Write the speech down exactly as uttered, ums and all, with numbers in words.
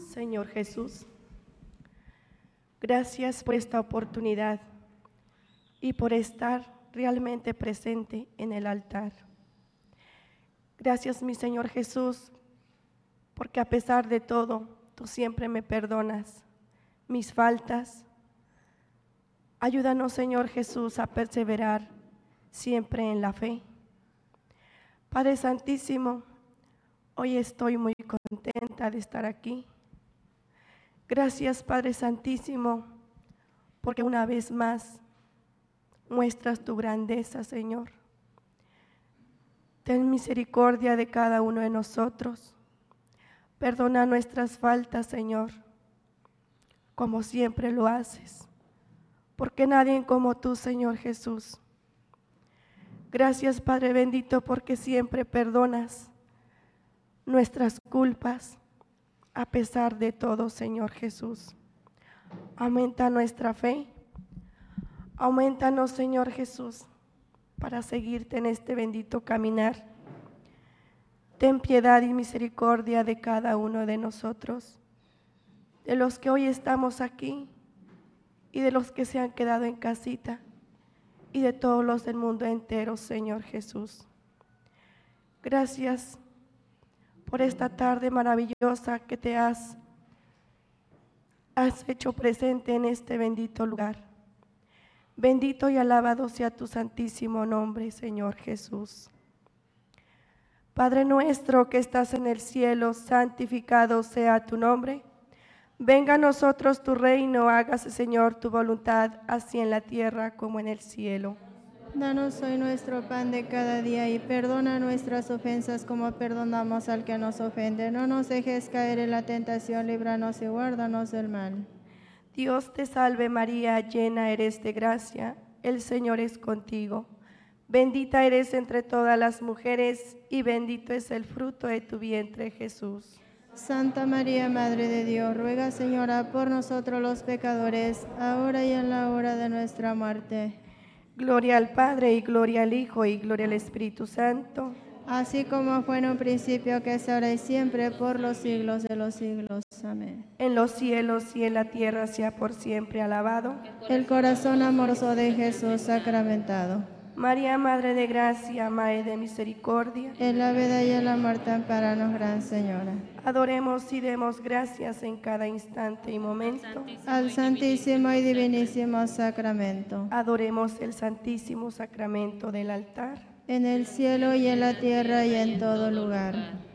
Señor Jesús, gracias por esta oportunidad y por estar realmente presente en el altar. Gracias, mi Señor Jesús, porque a pesar de todo, tú siempre me perdonas mis faltas. Ayúdanos, Señor Jesús, a perseverar siempre en la fe. Padre Santísimo, hoy estoy muy contenta de estar aquí. Gracias, Padre Santísimo, porque una vez más muestras tu grandeza, Señor. Ten misericordia de cada uno de nosotros. Perdona nuestras faltas, Señor, como siempre lo haces, porque nadie como tú, Señor Jesús. Gracias, Padre bendito, porque siempre perdonas nuestras culpas a pesar de todo, Señor Jesús. Aumenta nuestra fe. Aumentanos, Señor Jesús, para seguirte en este bendito caminar. Ten piedad y misericordia de cada uno de nosotros, de los que hoy estamos aquí y de los que se han quedado en casita y de todos los del mundo entero, Señor Jesús. Gracias por esta tarde maravillosa que te has, has hecho presente en este bendito lugar. Bendito y alabado sea tu santísimo nombre, Señor Jesús. Padre nuestro que estás en el cielo, santificado sea tu nombre. Venga a nosotros tu reino, hágase, Señor, tu voluntad, así en la tierra como en el cielo. Danos hoy nuestro pan de cada día y perdona nuestras ofensas como perdonamos al que nos ofende. No nos dejes caer en la tentación, líbranos y guárdanos del mal. Dios te salve María, llena eres de gracia, el Señor es contigo. Bendita eres entre todas las mujeres y bendito es el fruto de tu vientre, Jesús. Santa María, Madre de Dios, ruega, Señora, por nosotros los pecadores, ahora y en la hora de nuestra muerte. Gloria al Padre, y gloria al Hijo, y gloria al Espíritu Santo. Así como fue en un principio, que es ahora y siempre, por los siglos de los siglos. Amén. En los cielos y en la tierra sea por siempre alabado el corazón amoroso de Jesús sacramentado. María, Madre de Gracia, Madre de Misericordia. En la vida y en la muerte, ampáranos, Gran Señora. Adoremos y demos gracias en cada instante y momento al Santísimo y Divinísimo Sacramento. Adoremos el Santísimo Sacramento del altar. En el cielo y en la tierra y en todo lugar.